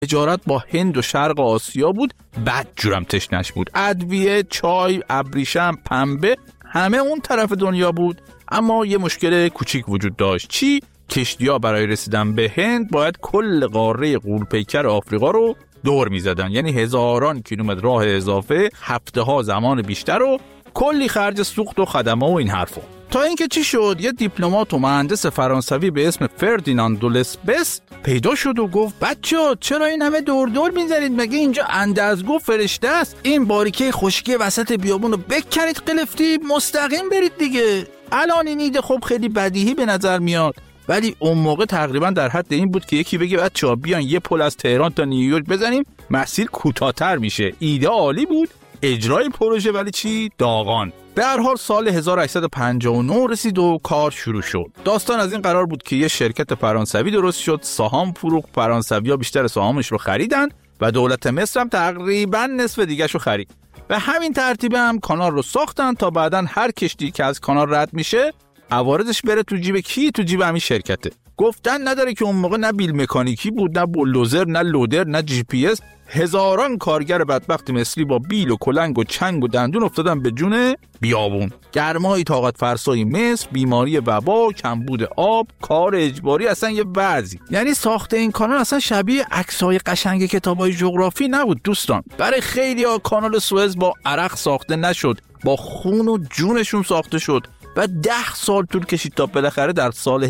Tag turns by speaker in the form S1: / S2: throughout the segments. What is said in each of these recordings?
S1: تجارت با هند و شرق آسیا بود، بد جورم تشنش بود. ادویه، چای، ابریشم، پنبه، همه اون طرف دنیا بود. اما یه مشکل کوچیک وجود داشت. چی؟ کشتی‌ها برای رسیدن به هند باید کل قاره غول‌پیکر آفریقا رو دور می‌زدن، یعنی هزاران کیلومتر راه اضافه، هفته‌ها زمان بیشتر و کلی خرج سوخت و خدمه و این حرفا. تا اینکه چی شد؟ یه دیپلمات و مهندس فرانسوی به اسم فردیناند دولسبس پیدا شد و گفت بچه‌ها چرا این همه دور می‌زنید؟ مگه اینجا اندازگو فرشته است؟ این باریکه خشکی وسط بیابون رو بکنید قلفتی، مستقیم برید دیگه. الان این ایده خب خیلی بدیهی به نظر میاد، ولی اون موقع تقریبا در حد این بود که یکی بگه بچه‌ها بیان یه پل از تهران تا نیویورک بزنیم، مسیر کوتاه‌تر میشه. ایده عالی بود، اجرای پروژه ولی چی؟ داغان. به هر حال سال 1859 رسید و کار شروع شد. داستان از این قرار بود که یه شرکت فرانسوی درست شد، سهام فروخت، فرانسوی‌ها بیشتر سهامش رو خریدن و دولت مصر هم تقریبا نصف دیگه‌شو خرید. به همین ترتیب هم کانال رو ساختن تا بعداً هر کشتی که از کانال رد میشه عوارضش بره تو جیب کی؟ تو جیب همین شرکته. گفتن نداره که اون موقع نه بیل مکانیکی بود، نه بولدوزر، نه لودر، نه جی پی اس. هزاران کارگر بدبخت مصری با بیل و کلنگ و چنگ و دندون افتادن به جون بیابون. گرمای طاقت فرسای مصر، بیماری وبا، کمبود آب، کار اجباری، اصلا یه وضعی. یعنی ساخت این کانال اصلا شبیه عکسای قشنگ کتابای جغرافی نبود دوستان. برای خیلی‌ها کانال سوئز با عرق ساخته نشد، با خون و جونشون ساخته شد و 10 سال طول کشید تا بالاخره در سال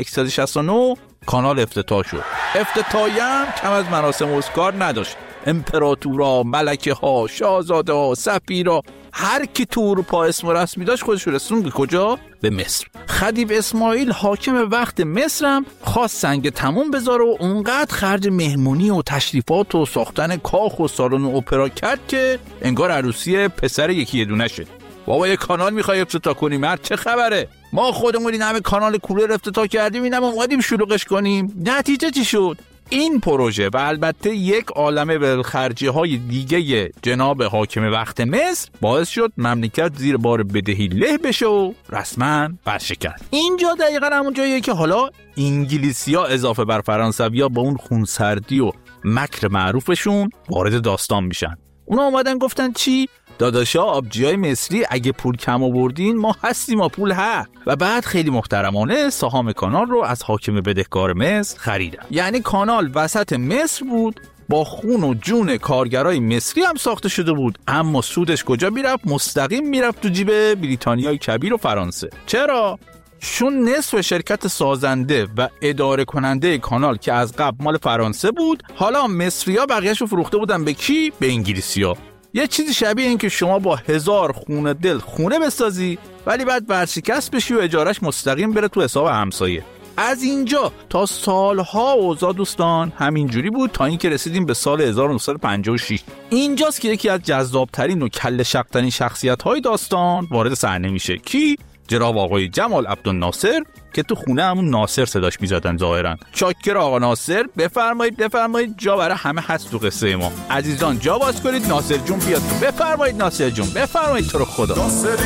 S1: 1869 کانال افتتاح شد. افتتاحی هم کم از مراسم اسکار نداشت. امپراتورا، ملکه ها، شاهزاده ها، سفیرا، هر کی تو اروپا اسم و رسمی داشت خودش رو رسوند به کجا؟ به مصر. خدیو اسماعیل حاکم وقت مصر هم خواست سنگ تموم بذاره و اونقدر خرج مهمونی و تشریفات و ساختن کاخ و سالن اپرا کرد که انگار عروسی پسر یکی دونه شد. بابا یه کانال میخوای افتتاح کنی؟ مرد چه خبره؟ ما خودمون این همه کانال کولر افتتاح کردیم، اینم اومدیم شلوغش کنیم. نتیجه چی شد؟ این پروژه و البته یک عالمه ولخرجی‌های دیگه جناب حاکم وقت مصر باعث شد مملکت زیر بار بدهی له بشه و رسما برشکست. اینجا دقیقاً همون جاییه که حالا انگلیسی‌ها اضافه بر فرانسوی‌ها با اون خونسردی و مکر معروفشون وارد داستان میشن. اونا اومدن گفتن چی؟ داداشا آبجیای مصری اگه پول کم آوردین ما هستیم، ما پول هست. و بعد خیلی محترمانه سهام کانال رو از حاکم بدهکار مصر خریدن. یعنی کانال وسط مصر بود، با خون و جون کارگرای مصری هم ساخته شده بود، اما سودش کجا میرفت؟ مستقیم میرفت تو جیب بریتانیای کبیر و فرانسه. چرا؟ چون نصف شرکت سازنده و اداره کننده کانال که از قبل مال فرانسه بود، حالا مصری‌ها بقیه‌شو فروخته بودن به کی؟ به انگلیسی‌ها. یه چیزی شبیه این که شما با 1000 خونه دل خونه بسازی ولی بعد ورشکست بشی و اجارش مستقیم بره تو حساب همسایه. از اینجا تا سالها اوضاع دوستان همینجوری بود تا اینکه رسیدیم به سال 1956. اینجاست که یکی از جذابترین و کله شق‌ترین شخصیت‌های داستان وارد صحنه میشه. کی؟ جناب آقای جمال عبدالناصر که تو خونه همون ناصر صداش میزدن ظاهرا. چاکر آقا ناصر، بفرمایید جا برای همه هست تو قصه ما. عزیزان جا باز کنید، ناصر جون بیاد. بفرمایید ناصر جون، بفرمایید تو رو خدا.